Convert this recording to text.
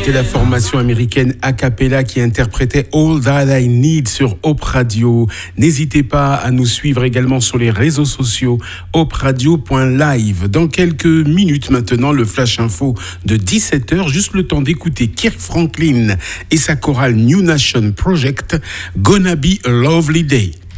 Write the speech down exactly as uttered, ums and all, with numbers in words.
C'était la formation américaine A Cappella qui interprétait All That I Need sur Hope Radio. N'hésitez pas à nous suivre également sur les réseaux sociaux hope radio point live. Dans quelques minutes maintenant, le Flash Info de dix-sept heures, juste le temps d'écouter Kirk Franklin et sa chorale New Nation Project, Gonna Be a Lovely Day.